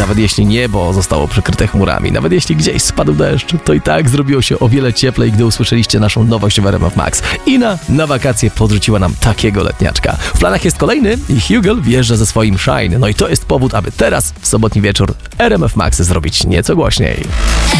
nawet jeśli niebo zostało przykryte chmurami, nawet jeśli gdzieś spadł deszcz, to i tak zrobiło się o wiele cieplej, gdy usłyszeliście naszą nowość w RMF Max. Ina na wakacje podrzuciła nam takiego letniaczka. W planach jest kolejny i Hugel wjeżdża ze swoim Shine. No i to jest powód, aby teraz, w sobotni wieczór, RMF Max zrobić nieco głośniej.